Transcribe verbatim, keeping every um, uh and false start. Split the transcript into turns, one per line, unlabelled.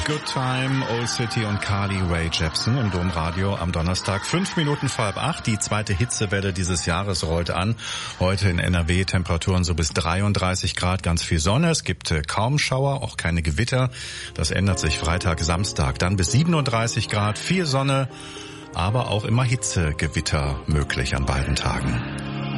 Good Time, Old City und Carly Rae Jepsen im Domradio am Donnerstag. Fünf Minuten vor halb acht. Die zweite Hitzewelle dieses Jahres rollt an. Heute in N R W Temperaturen so bis dreiunddreißig Grad, ganz viel Sonne. Es gibt äh, kaum Schauer, auch keine Gewitter. Das ändert sich Freitag, Samstag. Dann bis siebenunddreißig Grad, viel Sonne, aber auch immer Hitzegewitter möglich an beiden Tagen.